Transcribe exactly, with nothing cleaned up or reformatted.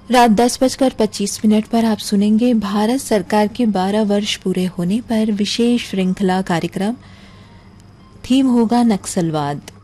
रात दस बजकर पच्चीस मिनट पर आप सुनेंगे भारत सरकार के बारह वर्ष पूरे होने पर विशेष श्रृंखला कार्यक्रम। थीम होगा नक्सलवाद।